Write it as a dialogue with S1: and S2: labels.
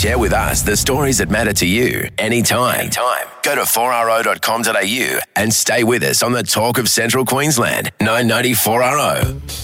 S1: Share with us the stories that matter to you anytime. Go to 4RO.com.au and stay with us on the Talk of Central Queensland, 990 4RO.